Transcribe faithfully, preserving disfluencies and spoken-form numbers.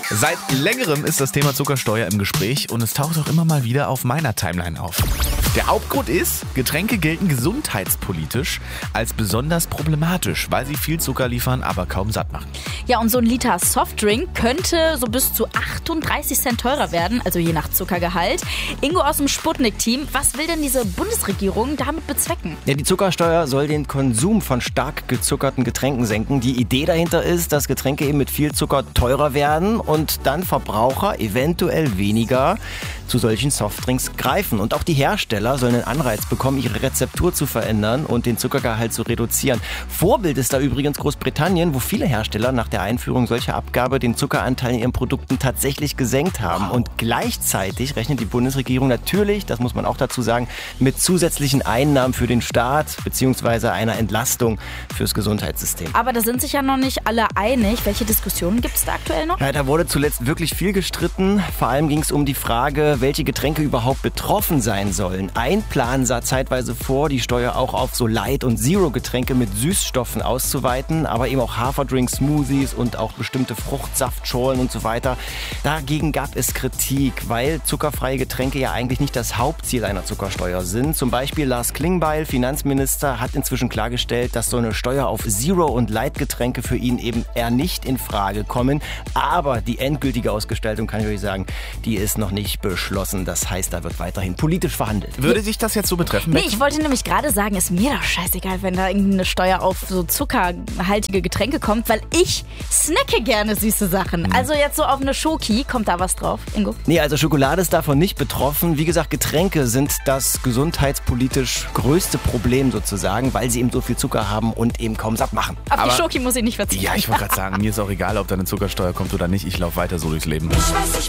Seit längerem ist das Thema Zuckersteuer im Gespräch und es taucht auch immer mal wieder auf meiner Timeline auf. Der Hauptgrund ist, Getränke gelten gesundheitspolitisch als besonders problematisch, weil sie viel Zucker liefern, aber kaum satt machen. Ja, und so ein Liter Softdrink könnte so bis zu achtunddreißig Cent teurer werden, also je nach Zuckergehalt. Ingo aus dem Sputnik-Team, was will denn diese Bundesregierung damit bezwecken? Ja, die Zuckersteuer soll den Konsum von stark gezuckerten Getränken senken. Die Idee dahinter ist, dass Getränke eben mit viel Zucker teurer werden und dann Verbraucher eventuell weniger zu solchen Softdrinks greifen. Und auch die Hersteller sollen einen Anreiz bekommen, ihre Rezeptur zu verändern und den Zuckergehalt zu reduzieren. Vorbild ist da übrigens Großbritannien, wo viele Hersteller nach der Einführung solcher Abgabe den Zuckeranteil in ihren Produkten tatsächlich gesenkt haben. Und gleichzeitig rechnet die Bundesregierung natürlich, das muss man auch dazu sagen, mit zusätzlichen Einnahmen für den Staat bzw. einer Entlastung fürs Gesundheitssystem. Aber da sind sich ja noch nicht alle einig. Welche Diskussionen gibt es da aktuell noch? Ja, da wurde zuletzt wirklich viel gestritten. Vor allem ging es um die Frage, welche Getränke überhaupt betroffen sein sollen. Ein Plan sah zeitweise vor, die Steuer auch auf so Light- und Zero-Getränke mit Süßstoffen auszuweiten, aber eben auch Haferdrink, Smoothies und auch bestimmte Fruchtsaftschorlen und so weiter. Dagegen gab es Kritik, weil zuckerfreie Getränke ja eigentlich nicht das Hauptziel einer Zuckersteuer sind. Zum Beispiel Lars Klingbeil, Finanzminister, hat inzwischen klargestellt, dass so eine Steuer auf Zero- und Light-Getränke für ihn eben eher nicht in Frage kommen. Aber die endgültige Ausgestaltung, kann ich euch sagen, die ist noch nicht beschlossen. Das heißt, da wird weiterhin politisch verhandelt. Würde dich das jetzt so betreffen? Nee, ich wollte nämlich gerade sagen, ist mir doch scheißegal, wenn da irgendeine Steuer auf so zuckerhaltige Getränke kommt, weil ich snacke gerne süße Sachen. Also jetzt so auf eine Schoki, kommt da was drauf, Ingo? Nee, also Schokolade ist davon nicht betroffen. Wie gesagt, Getränke sind das gesundheitspolitisch größte Problem sozusagen, weil sie eben so viel Zucker haben und eben kaum satt machen. Auf Aber die Schoki muss ich nicht verzichten. Ja, ich wollte gerade sagen, mir ist auch egal, ob da eine Zuckersteuer kommt oder nicht. Ich laufe weiter so durchs Leben. Ich weiß, ich